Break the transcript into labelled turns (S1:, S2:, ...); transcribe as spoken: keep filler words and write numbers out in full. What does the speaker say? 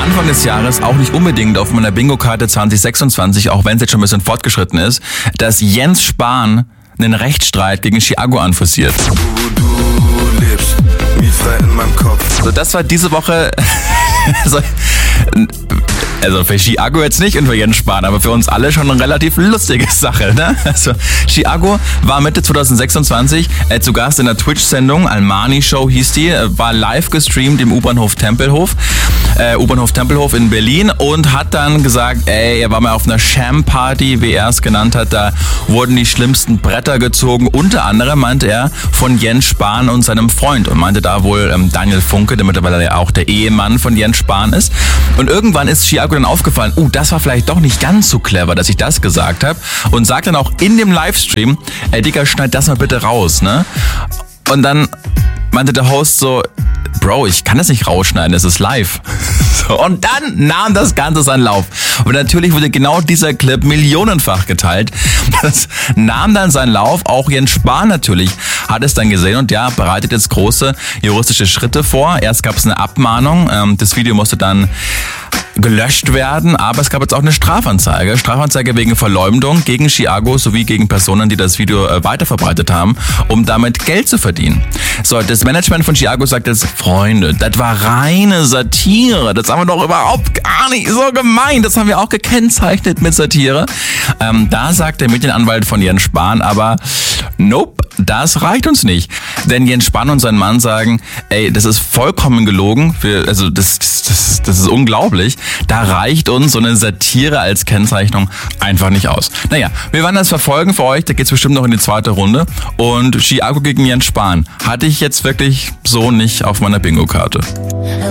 S1: Anfang des Jahres auch nicht unbedingt auf meiner Bingo-Karte zwanzig sechsundzwanzig, auch wenn es jetzt schon ein bisschen fortgeschritten ist, dass Jens Spahn einen Rechtsstreit gegen Chiago anforciert.
S2: Du, du lebst wie frei in meinem Kopf.
S1: So, das war diese Woche... Also für Chiago jetzt nicht und für Jens Spahn, aber für uns alle schon eine relativ lustige Sache, ne? Also Chiago war Mitte zwanzig sechsundzwanzig äh, zu Gast in der Twitch-Sendung, Almani Show hieß die, äh, war live gestreamt im U-Bahnhof Tempelhof, äh, U-Bahnhof Tempelhof in Berlin und hat dann gesagt, ey, er war mal auf einer Sham-Party, wie er es genannt hat, da wurden die schlimmsten Bretter gezogen, unter anderem meinte er von Jens Spahn und seinem Freund und meinte da wohl ähm, Daniel Funke, der mittlerweile ja auch der Ehemann von Jens Spahn ist. Und irgendwann ist Chiago dann aufgefallen, uh, das war vielleicht doch nicht ganz so clever, dass ich das gesagt habe und sagt dann auch in dem Livestream, ey Digga, schneid das mal bitte raus, ne? Und dann meinte der Host so, Bro, ich kann das nicht rausschneiden, es ist live. So, und dann nahm das Ganze seinen Lauf. Und natürlich wurde genau dieser Clip millionenfach geteilt. Das nahm dann seinen Lauf. Auch Jens Spahn natürlich hat es dann gesehen und ja, bereitet jetzt große juristische Schritte vor. Erst gab es eine Abmahnung. Das Video musste dann gelöscht werden, aber es gab jetzt auch eine Strafanzeige. Strafanzeige wegen Verleumdung gegen Chiago sowie gegen Personen, die das Video äh, weiterverbreitet haben, um damit Geld zu verdienen. So, das Management von Chiago sagt jetzt, Freunde, das war reine Satire. Das haben wir doch überhaupt gar nicht so gemeint. Das haben wir auch gekennzeichnet mit Satire. Ähm, da sagt der Medienanwalt von Jens Spahn aber, nope, das reicht uns nicht. Denn Jens Spahn und sein Mann sagen, ey, das ist vollkommen gelogen. Wir, also das, das, das ist unglaublich. Da reicht uns so eine Satire als Kennzeichnung einfach nicht aus. Naja, wir werden das verfolgen für euch. Da geht's bestimmt noch in die zweite Runde. Und Chiago gegen Jens Spahn hatte ich jetzt wirklich so nicht auf meiner Bingo-Karte.